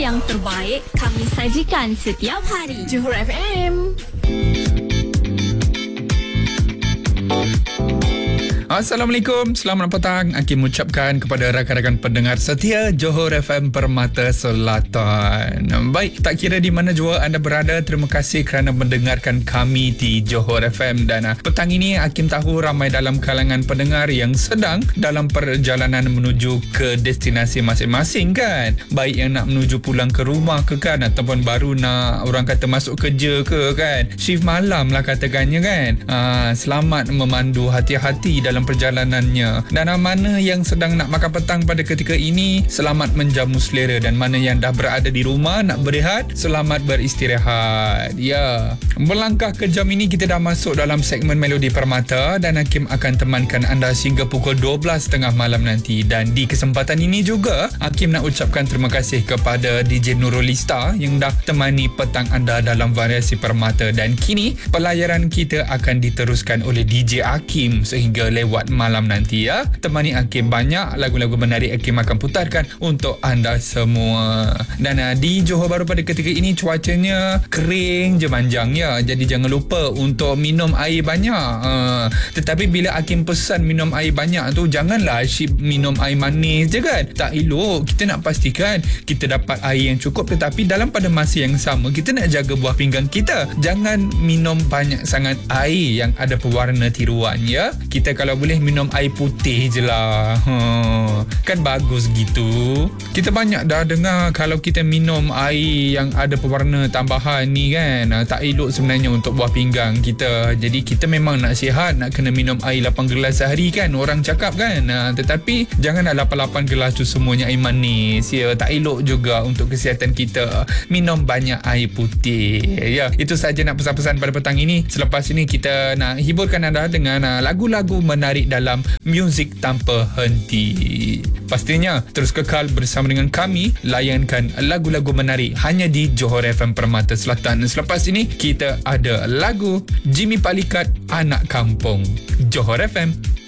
yang terbaik kami sajikan setiap hari. Johor FM. Assalamualaikum, selamat petang. Hakim ucapkan kepada rakan-rakan pendengar setia Johor FM Permata Selatan. Baik, tak kira di mana jua anda berada, terima kasih kerana mendengarkan kami di Johor FM. Dan petang ini Hakim tahu ramai dalam kalangan pendengar yang sedang dalam perjalanan menuju ke destinasi masing-masing kan. Baik yang nak menuju pulang ke rumah ke kan, ataupun baru nak orang kata masuk kerja ke kan. Shift malam lah katakannya kan. Selamat memandu, hati-hati dalam perjalanannya. Dan mana yang sedang nak makan petang pada ketika ini, selamat menjamu selera. Dan mana yang dah berada di rumah nak berehat, selamat beristirahat. Ya, melangkah ke jam ini kita dah masuk dalam segmen Melodi Permata dan Hakim akan temankan anda sehingga pukul 12.30 malam nanti. Dan di kesempatan ini juga Hakim nak ucapkan terima kasih kepada DJ Nurulista yang dah temani petang anda dalam variasi Permata. Dan kini pelayaran kita akan diteruskan oleh DJ Hakim sehingga lewat malam nanti ya. Temani Hakim, banyak lagu-lagu menarik Hakim akan putarkan untuk anda semua. Dan di Johor Bahru pada ketika ini cuacanya kering je manjang ya. Jadi jangan lupa untuk minum air banyak. Tetapi bila Hakim pesan minum air banyak tu, janganlah asyik minum air manis je kan. Tak elok. Kita nak pastikan kita dapat air yang cukup, tetapi dalam pada masa yang sama kita nak jaga buah pinggang kita. Jangan minum banyak sangat air yang ada pewarna tiruan ya. Kita kalau boleh minum air putih je lah. Kan bagus gitu. Kita banyak dah dengar kalau kita minum air yang ada pewarna tambahan ni kan, tak elok sebenarnya untuk buah pinggang kita. Jadi kita memang nak sihat, nak kena minum air 8 gelas sehari kan, orang cakap kan. Tetapi janganlah 8 gelas tu semuanya air manis ya. Tak elok juga untuk kesihatan kita. Minum banyak air putih ya. Itu saja nak pesan-pesan pada petang ini. Selepas ini kita nak hiburkan anda dengan lagu-lagu menarik dalam muzik tanpa henti. Pastinya terus kekal bersama dengan kami, layankan lagu-lagu menarik hanya di Johor FM Permata Selatan. Selepas ini kita ada lagu Jimmy Palikat, Anak Kampung. Johor FM.